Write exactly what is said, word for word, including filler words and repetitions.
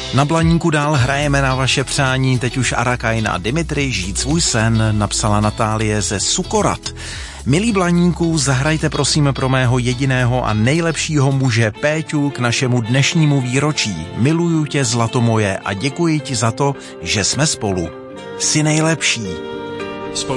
Na Blaníku dál hrajeme na vaše přání, teď už Arakajn a Dimitri žít svůj sen, napsala Natálie ze Sukorat. Milí Blaníku, zahrajte prosím pro mého jediného a nejlepšího muže Péťu k našemu dnešnímu výročí. Miluju tě, zlato moje, a děkuji ti za to, že jsme spolu. Jsi nejlepší.